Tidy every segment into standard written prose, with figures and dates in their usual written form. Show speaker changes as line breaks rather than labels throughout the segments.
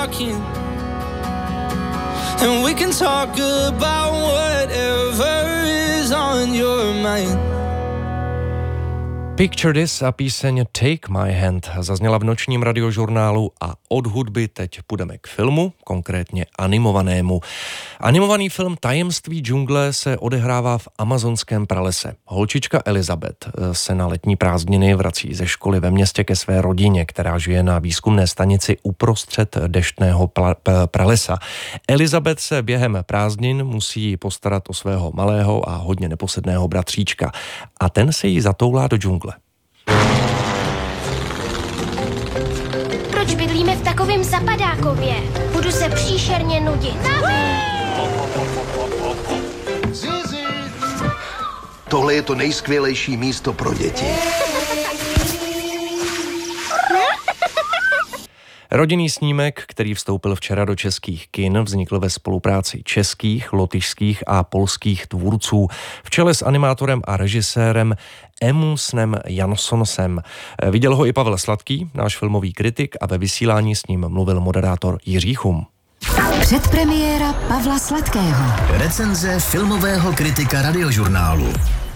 And we can talk about whatever is on your mind.
Picture This a píseň Take My Hand zazněla v nočním radiožurnálu a od hudby teď půjdeme k filmu, konkrétně animovanému. Animovaný film Tajemství džungle se odehrává v amazonském pralese. Holčička Elizabeth se na letní prázdniny vrací ze školy ve městě ke své rodině, která žije na výzkumné stanici uprostřed deštného pralesa. Elizabeth se během prázdnin musí postarat o svého malého a hodně neposedného bratříčka a ten se jí zatoulá do džungle.
Proč bydlíme v takovém zapadákově? Budu se příšerně nudit.
Tohle je to nejskvělejší místo pro děti.
Rodinný snímek, který vstoupil včera do českých kin, vznikl ve spolupráci českých, lotyšských a polských tvůrců v čele s animátorem a režisérem Emusem Janssonsem. Viděl ho i Pavel Sladký, náš filmový kritik, a ve vysílání s ním mluvil moderátor Jiří Chum.
Předpremiéra Pavla Sladkého.
Recenze filmového kritika Radiožurnálu.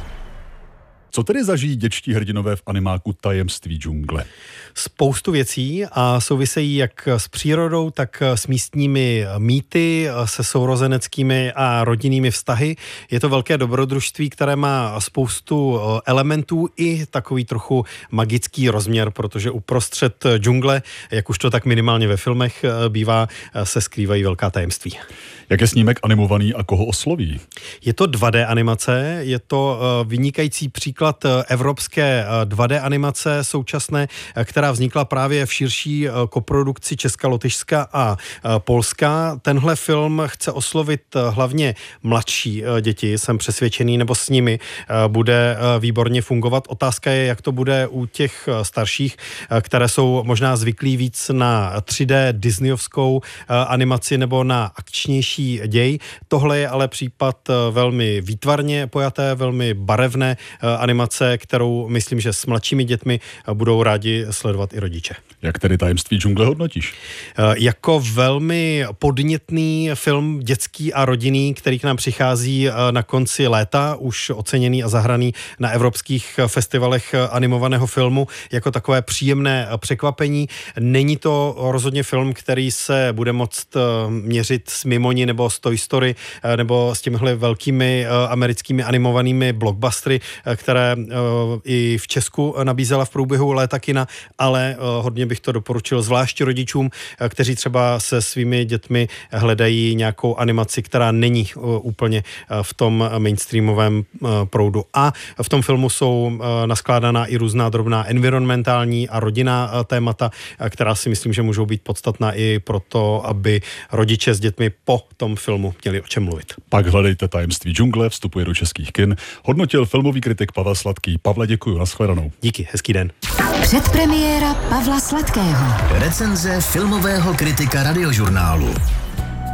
Co tedy zažijí dětští hrdinové v animáku Tajemství džungle?
Spoustu věcí a souvisejí jak s přírodou, tak s místními mýty, se sourozeneckými a rodinnými vztahy. Je to velké dobrodružství, které má spoustu elementů i takový trochu magický rozměr, protože uprostřed džungle, jak už to tak minimálně ve filmech bývá, se skrývají velká tajemství.
Jak je snímek animovaný a koho osloví?
Je to 2D animace, je to vynikající příklad evropské 2D animace současné, která vznikla právě v širší koprodukci Česka, Lotyšska a Polska. Tenhle film chce oslovit hlavně mladší děti, jsem přesvědčený, nebo s nimi bude výborně fungovat. Otázka je, jak to bude u těch starších, které jsou možná zvyklí víc na 3D disneyovskou animaci nebo na akčnější děj. Tohle je ale případ velmi výtvarně pojaté, velmi barevné animace, kterou myslím, že s mladšími dětmi budou rádi sledovat i rodiče.
Jak tedy Tajemství džungle hodnotíš?
Jako velmi podnětný film dětský a rodinný, který k nám přichází na konci léta, už oceněný a zahraný na evropských festivalech animovaného filmu, jako takové příjemné překvapení. Není to rozhodně film, který se bude moct měřit s Mimoni nebo s Toy Story nebo s těmihle velkými americkými animovanými blockbustery, které i v Česku nabízela v průběhu léta kina, ale hodně bych to doporučil zvláště rodičům, kteří třeba se svými dětmi hledají nějakou animaci, která není úplně v tom mainstreamovém proudu. A v tom filmu jsou naskládaná i různá drobná environmentální a rodinná témata, která si myslím, že můžou být podstatná i proto, aby rodiče s dětmi po tom filmu měli o čem mluvit.
Pak hledejte Tajemství džungle, vstupuje do českých kin. Hodnotil filmový kritik Pavel Sladký. Pavle, děkuji, nashledanou.
Díky, hezký den.
Předpremiéra Pavla Sladkého.
Recenze filmového kritika Radiožurnálu.